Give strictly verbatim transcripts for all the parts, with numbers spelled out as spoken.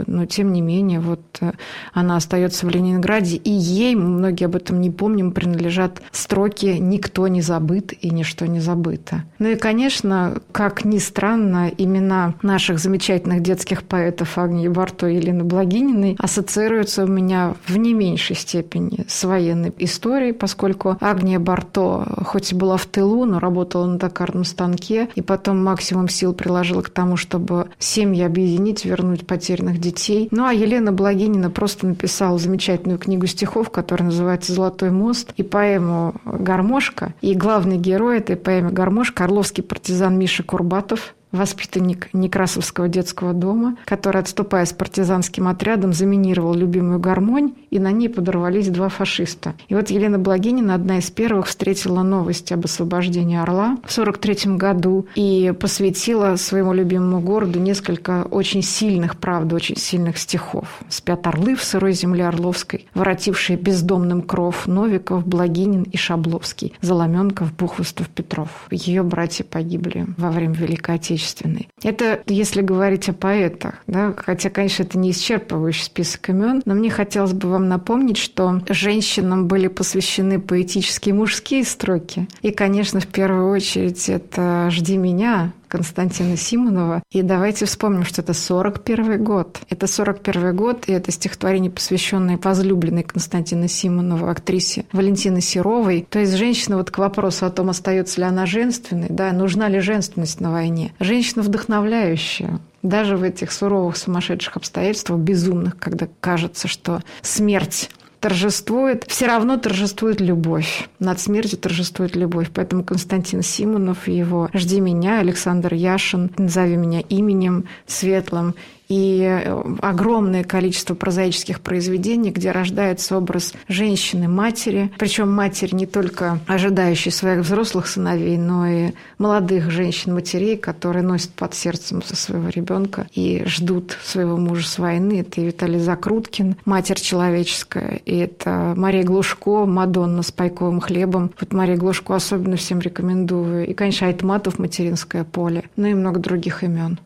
но тем не менее вот она остается в Ленинграде, и ей, многие об этом не помним, принадлежат строки «Никто не забыт и ничто не забыто». Ну и, конечно, как ни странно, имена наших замечательных детских поэтов Агнии Барто и Елены Благининой ассоциируются у меня в не меньшей степени с военной историей, поскольку Агния Барто, хоть и была в тылу, но работала на токарном станке, и потом максимум сил приложила к тому, чтобы семьи объединить, вернуть потерянных детей. Ну а Елена Благинина просто написала замечательную книгу стихов, которая называется «Золотой мост», и поэму «Гармошка». И главный герой этой поэмы «Гармошка» – орловский партизан Миша Курбатов, воспитанник Некрасовского детского дома, который, отступая с партизанским отрядом, заминировал любимую гармонь, и на ней подорвались два фашиста. И вот Елена Благинина, одна из первых, встретила новость об освобождении Орла в сорок третьем году и посвятила своему любимому городу несколько очень сильных, правда, очень сильных стихов. «Спят орлы в сырой земле Орловской, воротившие бездомным кров, Новиков, Благинин и Шабловский, Заломенков, Бухвостов, Петров». Ее братья погибли во время Великой Отечественной. Это если говорить о поэтах, да? Хотя, конечно, это не исчерпывающий список имен, но мне хотелось бы вам напомнить, что женщинам были посвящены поэтические мужские строки. И, конечно, в первую очередь это «Жди меня» Константина Симонова. И давайте вспомним, что это сорок первый год. Это сорок первый год, и это стихотворение, посвященное возлюбленной Константина Симонова, актрисе Валентины Серовой. То есть женщина, вот к вопросу о том, остается ли она женственной, да, нужна ли женственность на войне. Женщина вдохновляющая. Даже в этих суровых, сумасшедших обстоятельствах, безумных, когда кажется, что смерть торжествует, все равно торжествует любовь. Над смертью торжествует любовь. Поэтому Константин Симонов и его «Жди меня», Александр Яшин «Назови меня именем светлым» и огромное количество прозаических произведений, где рождается образ женщины-матери, причем матери не только ожидающей своих взрослых сыновей, но и молодых женщин-матерей, которые носят под сердцем со своего ребенка и ждут своего мужа с войны. Это и Виталий Закруткин, «Матерь человеческая», и это Мария Глушко, «Мадонна с пайковым хлебом». Вот Мария Глушко особенно всем рекомендую. И, конечно, Айтматов «Материнское поле», ну и много других имен.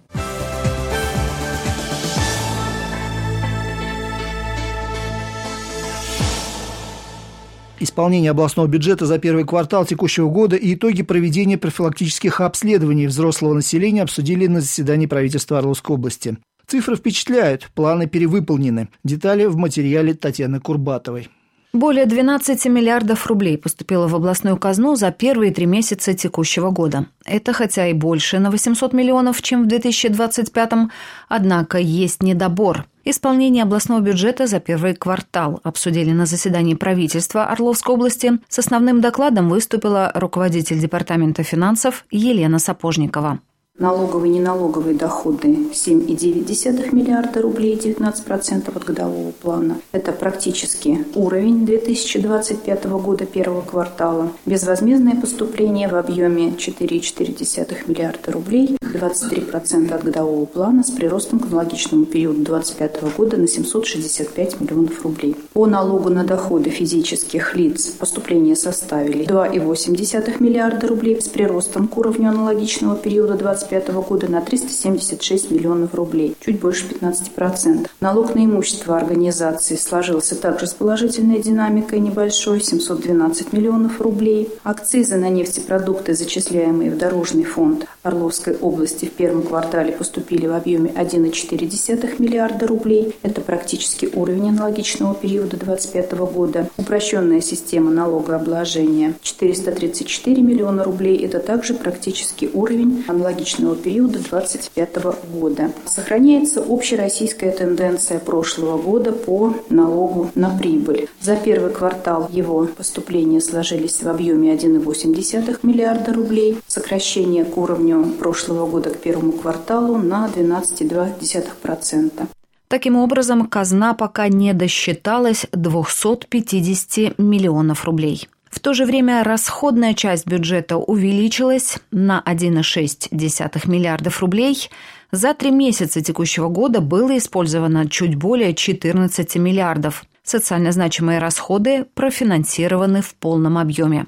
Исполнение областного бюджета за первый квартал текущего года и итоги проведения профилактических обследований взрослого населения обсудили на заседании правительства Орловской области. Цифры впечатляют, планы перевыполнены. Детали в материале Татьяны Курбатовой. Более двенадцати миллиардов рублей поступило в областную казну за первые три месяца текущего года. Это хотя и больше на восемьсот миллионов, чем в две тысячи двадцать пятом, однако есть недобор. Исполнение областного бюджета за первый квартал обсудили на заседании правительства Орловской области. С основным докладом выступила руководитель департамента финансов Елена Сапожникова. Налоговые и неналоговые доходы семь целых девять десятых миллиарда рублей, девятнадцать процентов от годового плана. Это практически уровень две тысячи двадцать пятого года первого квартала. Безвозмездные поступления в объеме четыре целых четыре десятых миллиарда рублей, двадцать три процента от годового плана с приростом к аналогичному периоду две тысячи двадцать пятого года на семьсот шестьдесят пять миллионов рублей. По налогу на доходы физических лиц поступления составили два целых восемь десятых миллиарда рублей с приростом к уровню аналогичного периода две тысячи двадцать пятого года на триста семьдесят шесть миллионов рублей, чуть больше пятнадцати процентов. Налог на имущество организации сложился также с положительной динамикой небольшой, семьсот двенадцать миллионов рублей. Акцизы на нефтепродукты, зачисляемые в дорожный фонд Орловской области, в первом квартале поступили в объеме один целых четыре десятых миллиарда рублей. Это практически уровень аналогичного периода две тысячи двадцать пятого года. Упрощенная система налогообложения четыреста тридцать четыре миллиона рублей. Это также практически уровень аналогичного периода две тысячи двадцать пятого года. Сохраняется общероссийская тенденция прошлого года по налогу на прибыль. За первый квартал его поступления сложились в объеме один целых восемь десятых миллиарда рублей. Сокращение к уровню прошлого года к первому кварталу на двенадцать целых два десятых процента. Таким образом, казна пока не досчиталась двухсот пятидесяти миллионов рублей. В то же время расходная часть бюджета увеличилась на один целых шесть десятых миллиардов рублей. За три месяца текущего года было использовано чуть более четырнадцати миллиардов. Социально значимые расходы профинансированы в полном объеме.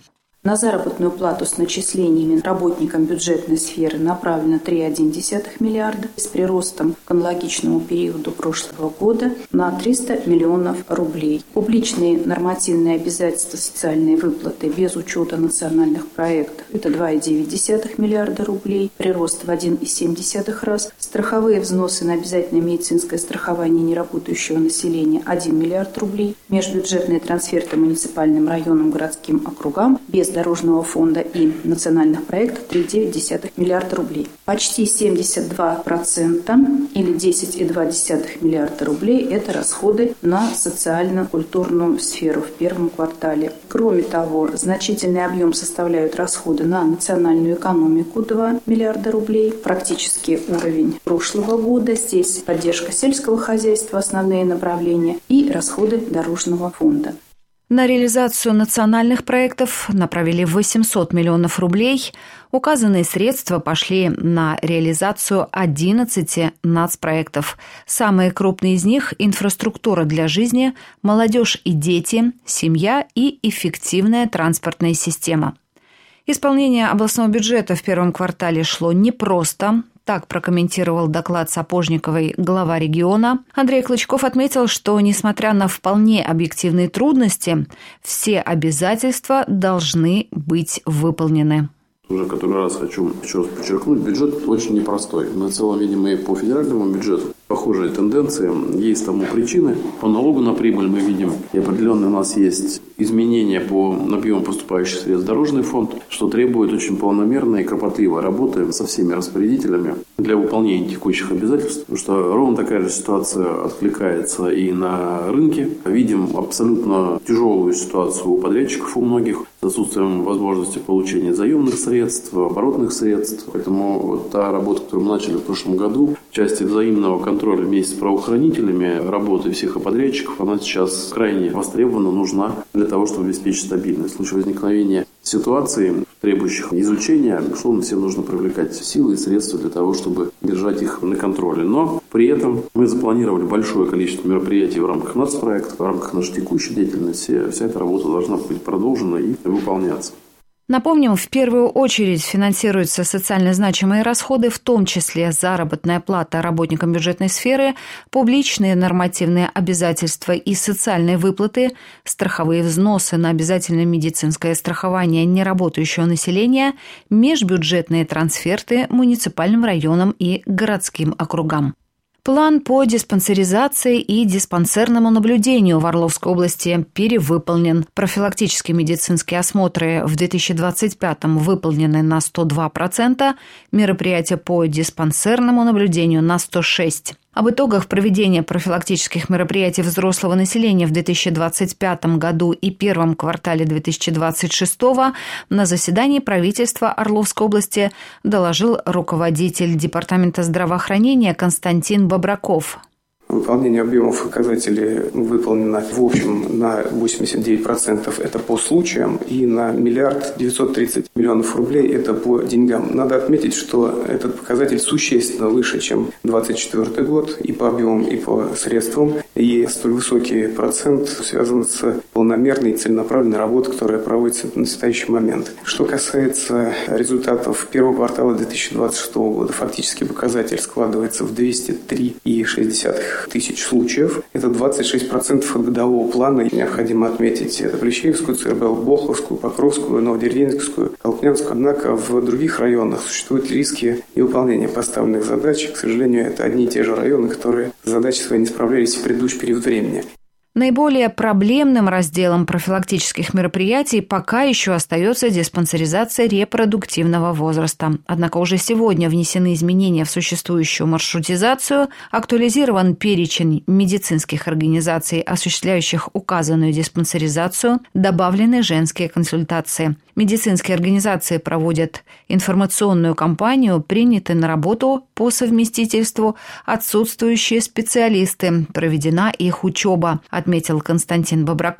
На заработную плату с начислениями работникам бюджетной сферы направлено три целых одна десятая миллиарда, с приростом к аналогичному периоду прошлого года на триста миллионов рублей. Публичные нормативные обязательства социальной выплаты без учета национальных проектов – это два целых девять десятых миллиарда рублей, прирост в один целых семь десятых раз. Страховые взносы на обязательное медицинское страхование неработающего населения – один миллиард рублей. Межбюджетные трансферты муниципальным районам, городским округам без дорожного фонда и национальных проектов три целых девять десятых миллиарда рублей. Почти семьдесят два процента или десять целых два десятых миллиарда рублей – это расходы на социально-культурную сферу в первом квартале. Кроме того, значительный объем составляют расходы на национальную экономику – два миллиарда рублей, практически уровень прошлого года. Здесь поддержка сельского хозяйства, основные направления и расходы дорожного фонда. На реализацию национальных проектов направили восемьсот миллионов рублей. Указанные средства пошли на реализацию одиннадцати нацпроектов. Самые крупные из них – инфраструктура для жизни, молодежь и дети, семья и эффективная транспортная система. Исполнение областного бюджета в первом квартале шло непросто. Так прокомментировал доклад Сапожниковой глава региона. Андрей Клычков отметил, что, несмотря на вполне объективные трудности, все обязательства должны быть выполнены. Уже который раз хочу еще раз подчеркнуть, бюджет очень непростой. Мы в целом видим и по федеральному бюджету похожие тенденции. Есть тому причины. По налогу на прибыль мы видим, и определенно у нас есть изменения по объему поступающих средств в дорожный фонд, что требует очень полномерной и кропотливой работы со всеми распорядителями для выполнения текущих обязательств. Потому что ровно такая же ситуация откликается и на рынке. Видим абсолютно тяжелую ситуацию у подрядчиков у многих с отсутствием возможности получения заемных средств, оборотных средств. Поэтому вот та работа, которую мы начали в прошлом году, в части взаимного контроля вместе с правоохранителями, работы всех подрядчиков, она сейчас крайне востребована, нужна для того, чтобы обеспечить стабильность. В случае возникновения ситуаций, требующих изучения, безусловно, всем нужно привлекать силы и средства для того, чтобы держать их на контроле. Но при этом мы запланировали большое количество мероприятий в рамках нацпроекта, в рамках нашей текущей деятельности. Вся эта работа должна быть продолжена и выполняться. Напомним, в первую очередь финансируются социально значимые расходы, в том числе заработная плата работникам бюджетной сферы, публичные нормативные обязательства и социальные выплаты, страховые взносы на обязательное медицинское страхование неработающего населения, межбюджетные трансферты муниципальным районам и городским округам. План по диспансеризации и диспансерному наблюдению в Орловской области перевыполнен. Профилактические медицинские осмотры в две тысячи двадцать пятом выполнены на сто два процента, мероприятия по диспансерному наблюдению на сто шесть процентов. Об итогах проведения профилактических мероприятий взрослого населения в две тысячи двадцать пятом году и первом квартале две тысячи двадцать шестого на заседании правительства Орловской области доложил руководитель Департамента здравоохранения Константин Бобраков. Выполнение объемов показателей выполнено в общем на восемьдесят девять процентов, это по случаям, и на миллиард девятьсот тридцать миллионов рублей это по деньгам. Надо отметить, что этот показатель существенно выше, чем двадцать четвёртый год и по объемам, и по средствам. И столь высокий процент связан с полномерной и целенаправленной работой, которая проводится на настоящий момент. Что касается результатов первого квартала две тысячи двадцать шестого года, фактический показатель складывается в двести три целых шесть десятых тысяч случаев. Это двадцать шесть процентов от годового плана. Необходимо отметить это Плещеевскую, ЦРБЛ, Болховскую, Покровскую, Новодеревенскую, Колпнянскую. Однако в других районах существуют риски невыполнения поставленных задач. К сожалению, это одни и те же районы, которые с задачей своей не справлялись в предыдущий период времени. Наиболее проблемным разделом профилактических мероприятий пока еще остается диспансеризация репродуктивного возраста. Однако уже сегодня внесены изменения в существующую маршрутизацию, актуализирован перечень медицинских организаций, осуществляющих указанную диспансеризацию, добавлены женские консультации. Медицинские организации проводят информационную кампанию, приняты на работу по совместительству отсутствующие специалисты, проведена их учеба, отметил Константин Бобраков.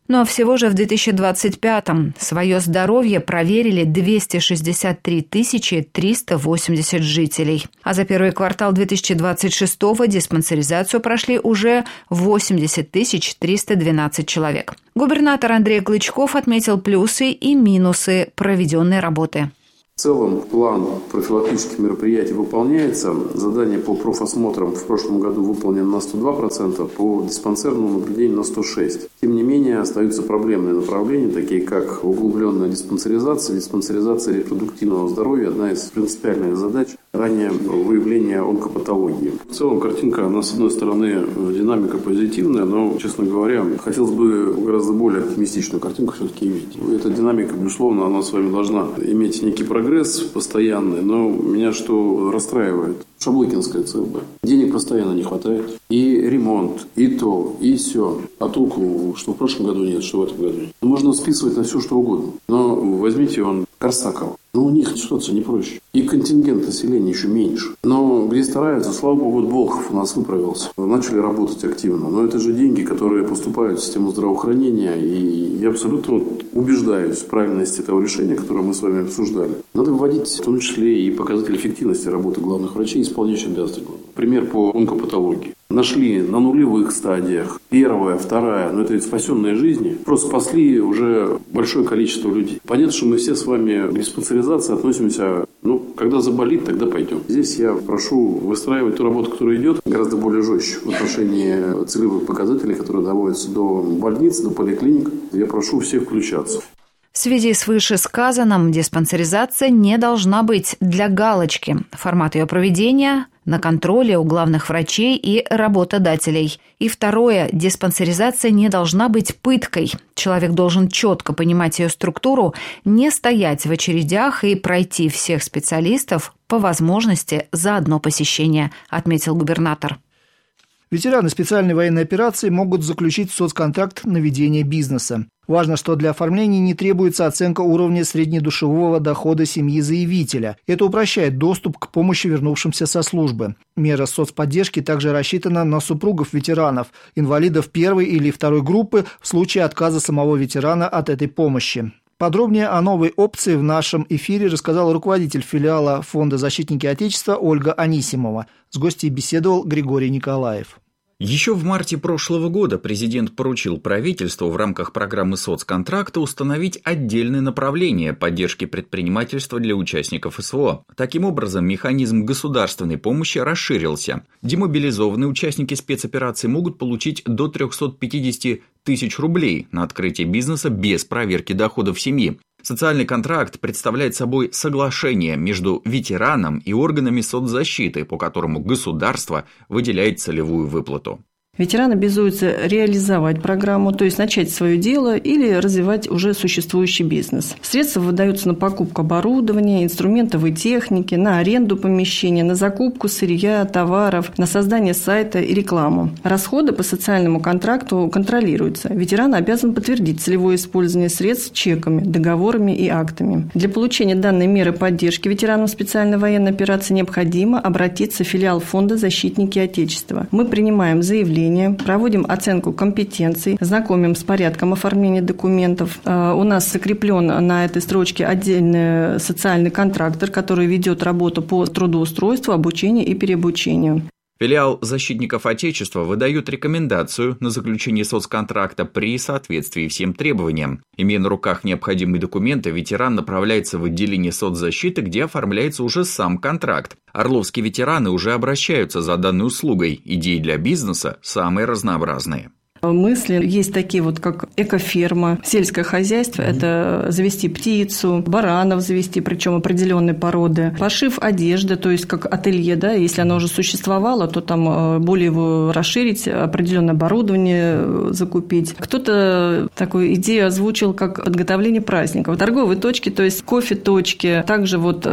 Ну а всего же в две тысячи двадцать пятом свое здоровье проверили двести шестьдесят три тысячи триста восемьдесят жителей. А за первый квартал две тысячи двадцать шестого диспансеризацию прошли уже восемьдесят тысяч триста двенадцать человек. Губернатор Андрей Клычков отметил плюсы и минусы проведенной работы. В целом план профилактических мероприятий выполняется. Задание по профосмотрам в прошлом году выполнено на сто два процента, по диспансерному наблюдению на сто шесть процентов. Тем не менее, остаются проблемные направления, такие как углубленная диспансеризация, диспансеризация репродуктивного здоровья, одна из принципиальных задач, ранее выявление онкопатологии. В целом картинка, она с одной стороны динамика позитивная, но, честно говоря, хотелось бы гораздо более оптимистичную картинку все-таки иметь. Эта динамика, безусловно, она с вами должна иметь некий прогресс постоянный, но меня что расстраивает? Шаблыкинская ЦБ. Денег постоянно не хватает. И ремонт, и то, и все. А толку, что в прошлом году нет, что в этом году нет. Можно списывать на все, что угодно. Но возьмите он Корсакова. Но у них ситуация не проще. И контингент населения еще меньше. Но где стараются, слава богу, вот Болхов у нас выправился. Начали работать активно. Но это же деньги, которые поступают в систему здравоохранения. И я абсолютно вот убеждаюсь в правильности того решения, которое мы с вами обсуждали. Надо вводить в том числе и показатели эффективности работы главных врачей, исполняющих обязанности. Пример по онкопатологии. Нашли на нулевых стадиях, первая, вторая, но это ведь спасенные жизни, просто спасли уже большое количество людей. Понятно, что мы все с вами к диспансеризации относимся, ну, когда заболит, тогда пойдем. Здесь я прошу выстраивать ту работу, которая идет, гораздо более жестче в отношении целевых показателей, которые доводятся до больниц, до поликлиник. Я прошу всех включаться. В связи с вышесказанным диспансеризация не должна быть для галочки. Формат ее проведения – на контроле у главных врачей и работодателей. И второе – диспансеризация не должна быть пыткой. Человек должен четко понимать ее структуру, не стоять в очередях и пройти всех специалистов по возможности за одно посещение, отметил губернатор. Ветераны специальной военной операции могут заключить соцконтракт на ведение бизнеса. Важно, что для оформления не требуется оценка уровня среднедушевого дохода семьи заявителя. Это упрощает доступ к помощи вернувшимся со службы. Мера соцподдержки также рассчитана на супругов ветеранов, инвалидов первой или второй группы в случае отказа самого ветерана от этой помощи. Подробнее о новой опции в нашем эфире рассказал руководитель филиала Фонда «Защитники Отечества» Ольга Анисимова. С гостьей беседовал Григорий Николаев. Еще в марте прошлого года президент поручил правительству в рамках программы соцконтракта установить отдельное направление поддержки предпринимательства для участников СВО. Таким образом, механизм государственной помощи расширился. Демобилизованные участники спецоперации могут получить до триста пятьдесят тысяч рублей на открытие бизнеса без проверки доходов семьи. Социальный контракт представляет собой соглашение между ветераном и органами соцзащиты, по которому государство выделяет целевую выплату. Ветеран обязуется реализовать программу, то есть начать свое дело или развивать уже существующий бизнес. Средства выдаются на покупку оборудования, инструментов и техники, на аренду помещения, на закупку сырья, товаров, на создание сайта и рекламу. Расходы по социальному контракту контролируются. Ветеран обязан подтвердить целевое использование средств чеками, договорами и актами. Для получения данной меры поддержки ветеранам специальной военной операции необходимо обратиться в филиал Фонда «Защитники Отечества». Мы принимаем заявление, проводим оценку компетенций, знакомим с порядком оформления документов. У нас закреплен на этой строчке отдельный социальный контрактор, который ведет работу по трудоустройству, обучению и переобучению. Филиал «Защитников Отечества» выдает рекомендацию на заключение соцконтракта при соответствии всем требованиям. Имея на руках необходимые документы, ветеран направляется в отделение соцзащиты, где оформляется уже сам контракт. Орловские ветераны уже обращаются за данной услугой. Идеи для бизнеса самые разнообразные. Мысли есть такие вот, как экоферма, сельское хозяйство, mm-hmm. это завести птицу, баранов завести, причем определенной породы, пошив одежды, то есть как ателье, да, если оно уже существовало, то там более его расширить, определенное оборудование закупить. Кто-то такую идею озвучил, как подготовление праздников. Торговые точки, то есть кофе-точки, также вот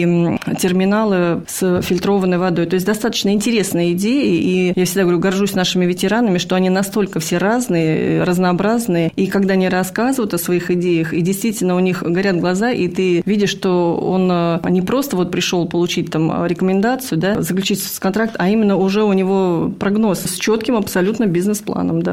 и терминалы с фильтрованной водой. То есть достаточно интересные идеи, и я всегда говорю, горжусь нашими ветеранами, что они настолько все разные, разнообразные, и когда они рассказывают о своих идеях, и действительно у них горят глаза, и ты видишь, что он не просто вот пришел получить там рекомендацию, да, заключить контракт, а именно уже у него прогноз с четким абсолютно бизнес-планом, да.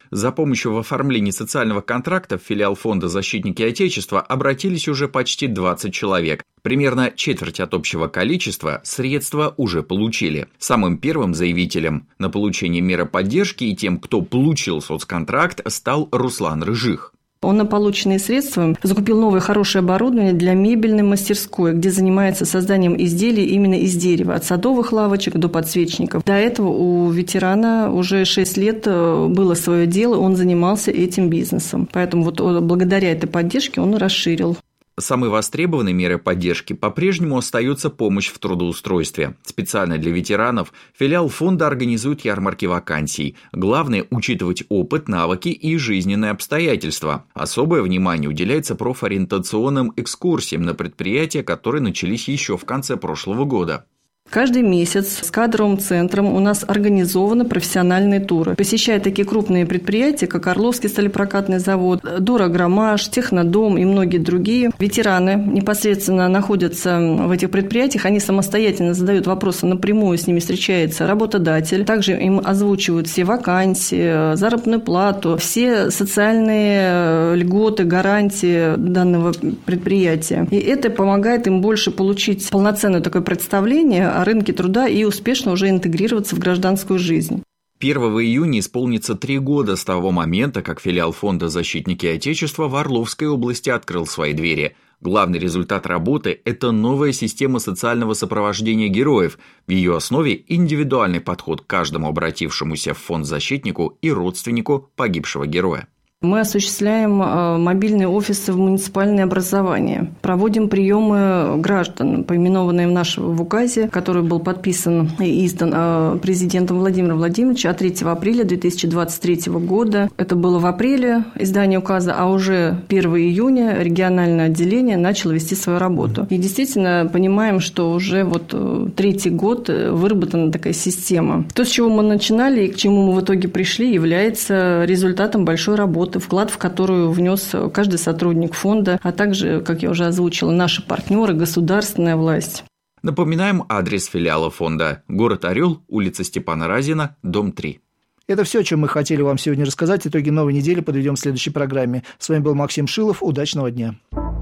За помощью в оформлении социального контракта в филиал фонда «Защитники Отечества» обратились уже почти двадцать человек. Примерно четверть от общего количества средства уже получили. Самым первым заявителем на получение меры поддержки и тем, кто получил соцконтракт, стал Руслан Рыжих. Он на полученные средства закупил новое хорошее оборудование для мебельной мастерской, где занимается созданием изделий именно из дерева, от садовых лавочек до подсвечников. До этого у ветерана уже шесть лет было свое дело, он занимался этим бизнесом. Поэтому вот благодаря этой поддержке он расширил. Самой востребованной мерой поддержки по-прежнему остается помощь в трудоустройстве. Специально для ветеранов филиал фонда организует ярмарки вакансий. Главное – учитывать опыт, навыки и жизненные обстоятельства. Особое внимание уделяется профориентационным экскурсиям на предприятия, которые начались еще в конце прошлого года. Каждый месяц с кадровым центром у нас организованы профессиональные туры. Посещая такие крупные предприятия, как Орловский сталепрокатный завод, Дорогромаш, Технодом и многие другие, ветераны непосредственно находятся в этих предприятиях, они самостоятельно задают вопросы напрямую, с ними встречается работодатель. Также им озвучивают все вакансии, заработную плату, все социальные льготы, гарантии данного предприятия. И это помогает им больше получить полноценное такое представление о рынке труда и успешно уже интегрироваться в гражданскую жизнь. первого июня исполнится три года с того момента, как филиал фонда «Защитники Отечества» в Орловской области открыл свои двери. Главный результат работы – это новая система социального сопровождения героев. В ее основе индивидуальный подход к каждому обратившемуся в фонд защитнику и родственнику погибшего героя. Мы осуществляем мобильные офисы в муниципальное образование. Проводим приемы граждан, поименованные в нашем в указе, который был подписан и издан президентом Владимиром Владимировичем третьего апреля две тысячи двадцать третьего года. Это было в апреле издание указа, а уже первого июня региональное отделение начало вести свою работу. И действительно понимаем, что уже вот третий год выработана такая система. То, с чего мы начинали и к чему мы в итоге пришли, является результатом большой работы, вклад в которую внес каждый сотрудник фонда, а также, как я уже озвучила, наши партнеры, государственная власть. Напоминаем адрес филиала фонда. Город Орел, улица Степана Разина, дом три. Это все, о чем мы хотели вам сегодня рассказать. Итоги новой недели подведем в следующей программе. С вами был Максим Шилов. Удачного дня.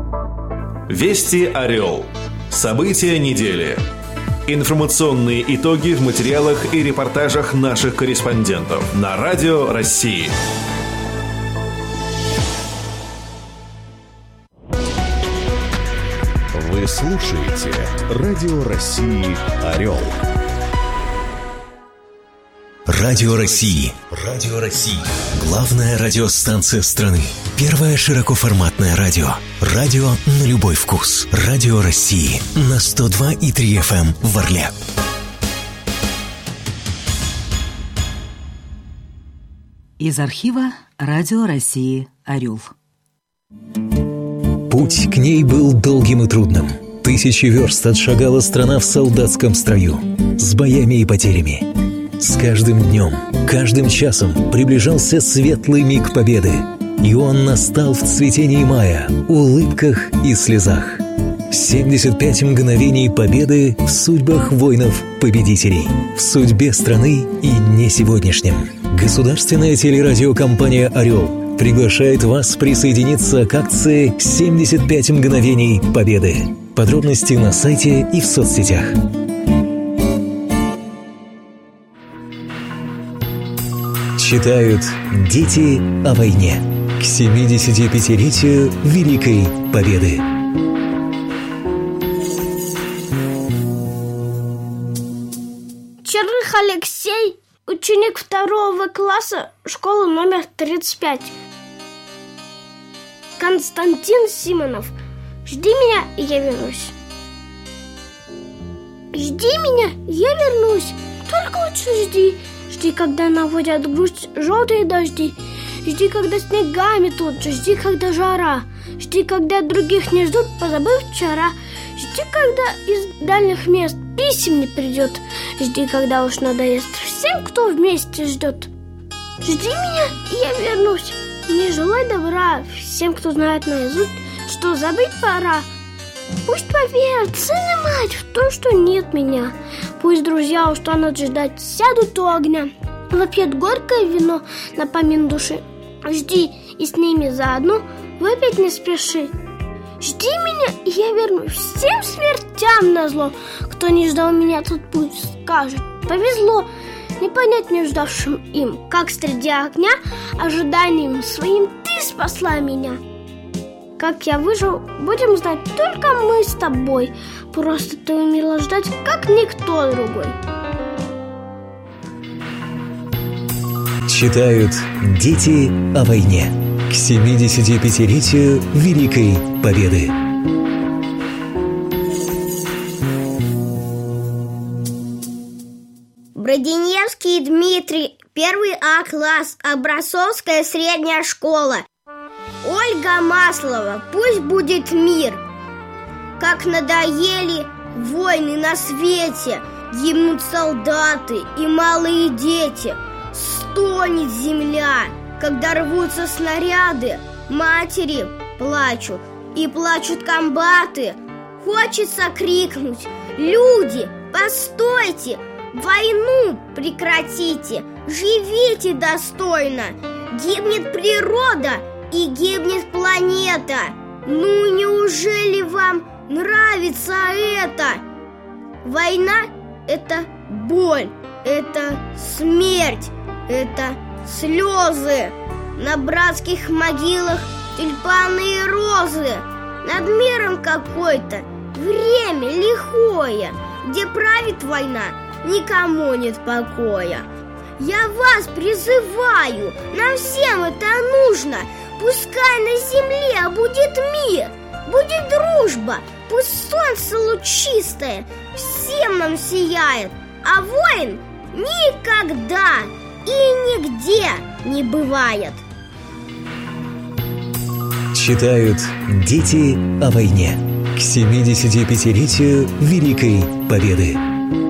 Вести Орел. События недели. Информационные итоги в материалах и репортажах наших корреспондентов на Радио России. Вы слушаете Радио России «Орел». Радио России. Радио России. Главная радиостанция страны. Первое широкоформатное радио. Радио на любой вкус. Радио России. На сто два и три эф эм в Орле. Из архива Радио России «Орел». Путь к ней был долгим и трудным. Тысячи верст отшагала страна в солдатском строю, с боями и потерями. С каждым днем, каждым часом приближался светлый миг победы. И он настал в цветении мая, улыбках и слезах. семьдесят пять мгновений победы в судьбах воинов-победителей, в судьбе страны и дне сегодняшнем. Государственная телерадиокомпания «Орел» приглашает вас присоединиться к акции «семьдесят пять мгновений победы». Подробности на сайте и в соцсетях. Читают дети о войне к семидесятипятилетию Великой Победы. Черных Алексей, ученик второго класса школы номер тридцать пять. Константин Симонов, жди меня, и я вернусь. Жди меня, я вернусь. Только лучше жди. Жди, когда наводят грусть желтые дожди. Жди, когда снегами тут же. Жди, когда жара. Жди, когда других не ждут, позабыв вчера. Жди, когда из дальних мест писем не придет. Жди, когда уж надоест всем, кто вместе ждет. Жди меня, и я вернусь. Не желай добра всем, кто знает наизусть, что забыть пора. Пусть поверят сын и мать в то, что нет меня. Пусть друзья устанут ждать, сядут у огня. Выпьют горькое вино на помин души. Жди, и с ними заодно выпить не спеши. Жди меня, и я вернусь всем смертям назло. Кто не ждал меня, тот пусть скажет: повезло. Не понять не ждавшим им, как среди огня ожиданием своим ты спасла меня. Как я выжил, будем знать только мы с тобой. Просто ты умела ждать, как никто другой. Читают дети о войне к семидесятипятилетию Великой Победы. Бродиневский Дмитрий, первый А класс, Образцовская средняя школа. Ольга Маслова, пусть будет мир. Как надоели войны на свете, гибнут солдаты и малые дети. Стонет земля, когда рвутся снаряды. Матери плачут, и плачут комбаты. Хочется крикнуть: люди, постойте! Войну прекратите, живите достойно. Гибнет природа и гибнет планета. Ну неужели вам нравится это? Война – это боль, это смерть, это слезы. На братских могилах тюльпаны и розы. Над миром какой-то время лихое, где правит война, никому нет покоя. Я вас призываю, нам всем это нужно. Пускай на земле будет мир, будет дружба, пусть солнце лучистое всем нам сияет, а войн никогда и нигде не бывает. Читают дети о войне к семидесятипятилетию Великой Победы.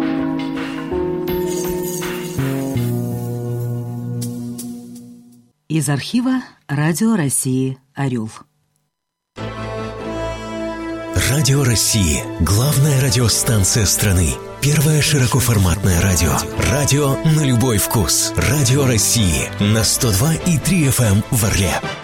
Из архива Радио России «Орел». Радио России – главная радиостанция страны. Первое широкоформатное радио. Радио на любой вкус. Радио России на сто два и три эф эм в Орле.